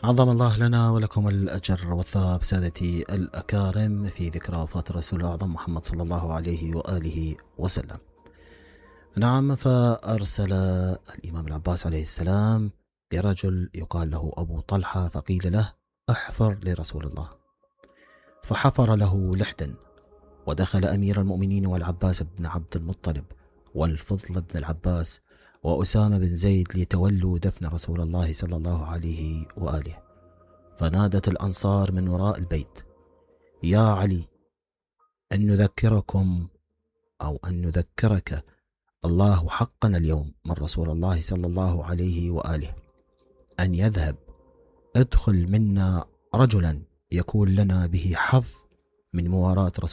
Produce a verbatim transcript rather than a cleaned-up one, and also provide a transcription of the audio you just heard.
عظم الله لنا ولكم الأجر والثواب سادتي الأكارم في ذكرى وفاة الرسول الأعظم محمد صلى الله عليه وآله وسلم. نعم، فأرسل الإمام العباس عليه السلام لرجل يقال له أبو طلحة فقيل له: احفر لرسول الله. فحفر له لحدا، ودخل أمير المؤمنين والعباس بن عبد المطلب والفضل بن العباس وأسامة بن زيد ليتولوا دفن رسول الله صلى الله عليه وآله. فنادت الأنصار من وراء البيت: يا علي، أن نذكركم أو أن نذكرك الله حقا اليوم من رسول الله صلى الله عليه وآله أن يذهب، ادخل منا رجلا يكون لنا به حظ من مواراة رسول